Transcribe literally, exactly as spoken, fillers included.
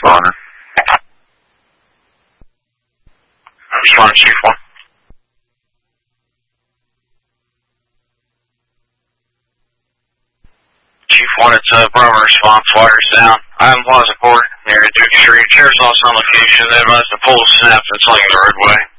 responding. Respond to Chief one. Chief one, it's a uh, Brahma response, wires down. I am Plaza Court, near Duke Street. Sheriff's also on location. They advised to pull the snap and sling the roadway.